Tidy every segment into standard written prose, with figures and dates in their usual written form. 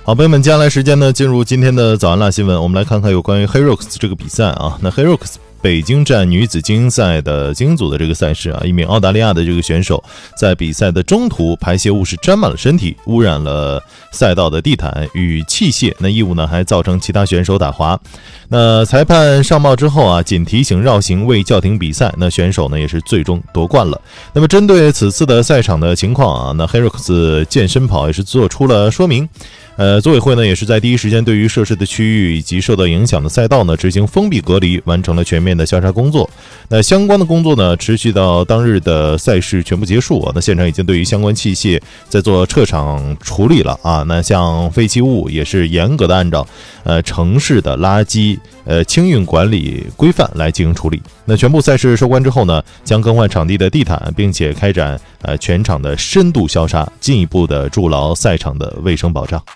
好，朋友们，接下来时间呢，进入今天的早安辣新闻，我们来看看有关于 HEROX 这个比赛啊。那 HEROX 北京站女子精英赛的精英组的这个赛事啊，一名澳大利亚的这个选手在比赛的中途排泄物是沾满了身体，污染了赛道的地毯与器械，那异物呢还造成其他选手打滑。那裁判上报之后啊，仅提醒绕行未叫停比赛，那选手呢也是最终夺冠了。那么针对此次的赛场的情况啊，那 HEROX 健身跑也是做出了说明。组委会呢也是在第一时间对于涉事的区域以及受到影响的赛道呢执行封闭隔离，完成了全面的消杀工作。那相关的工作呢持续到当日的赛事全部结束啊。那现场已经对于相关器械在做撤场处理了啊。那像废弃物也是严格的按照城市的垃圾清运管理规范来进行处理。那全部赛事收官之后呢，将更换场地的地毯，并且开展全场的深度消杀，进一步的筑牢赛场的卫生保障。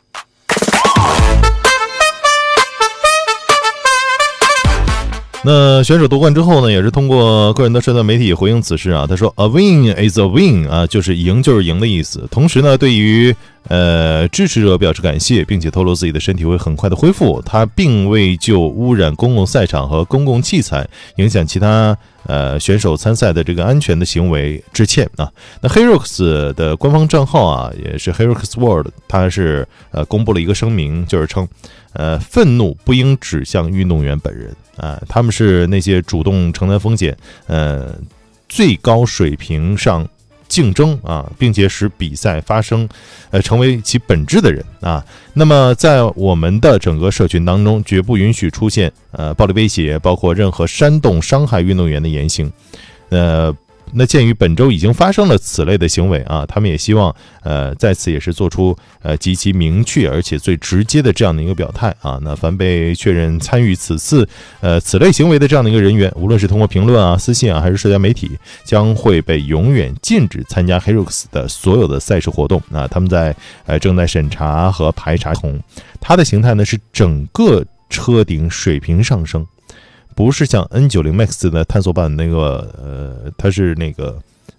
那选手夺冠之后呢，也是通过个人的社交媒体回应此事啊。他说 "A win is a win" 啊，就是赢就是赢的意思。同时呢，对于支持者表示感谢，并且透露自己的身体会很快的恢复。他并未就污染公共赛场和公共器材、影响其他选手参赛的这个安全的行为致歉啊。那 HEROX 的官方账号啊，也是 HEROX World， 他是公布了一个声明，就是称愤怒不应指向运动员本人啊，他们是那些主动承担风险最高水平上竞争啊，并且使比赛发生成为其本质的人啊。那么在我们的整个社群当中，绝不允许出现暴力威胁，包括任何煽动伤害运动员的言行。那鉴于本周已经发生了此类的行为啊，他们也希望在此也是做出极其明确而且最直接的这样的一个表态啊。那凡被确认参与此类行为的这样的一个人员，无论是通过评论啊、私信啊，还是社交媒体，将会被永远禁止参加 HEROX 的所有的赛事活动啊。他们正在审查和排查中，它的形态呢是整个车顶水平上升。不是像 N90 Max 的探索版那个它是那个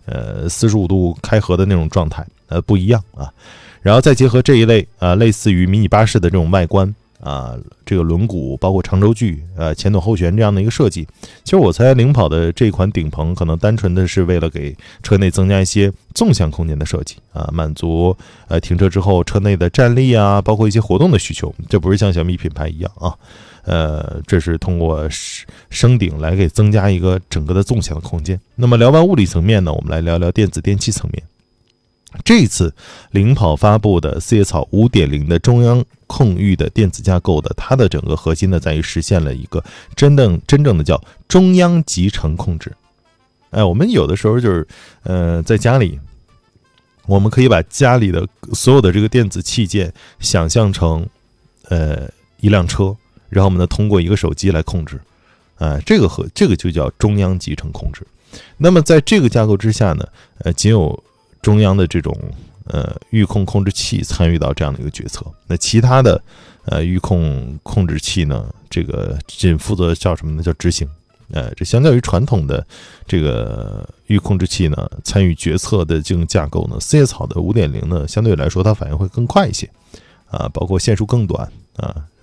45度开合的那种状态不一样啊。然后再结合这一类类似于迷你巴士的这种外观啊，这个轮毂包括长轴距前短后悬这样的一个设计。其实我猜领跑的这款顶棚可能单纯的是为了给车内增加一些纵向空间的设计啊，满足停车之后车内的站立啊，包括一些活动的需求。这不是像小米品牌一样啊。这是通过升顶来给增加一个整个的纵向的空间。那么聊完物理层面呢，我们来聊聊电子电器层面。这一次领跑发布的四叶草 5.0 的中央控域的电子架构的，它的整个核心呢在于实现了一个真正的叫中央集成控制。我们有的时候就是在家里，我们可以把家里的所有的这个电子器件想象成一辆车，然后我们呢通过一个手机来控制，这个就叫中央集成控制。那么在这个架构之下呢，仅有中央的这种预控控制器参与到这样的一个决策。那其他的预控控制器呢，这个仅负责叫什么呢？叫执行。这相较于传统的这个预控制器呢，参与决策的这种架构呢，四叶草的 5.0 呢，相对来说它反应会更快一些啊，包括线数更短啊，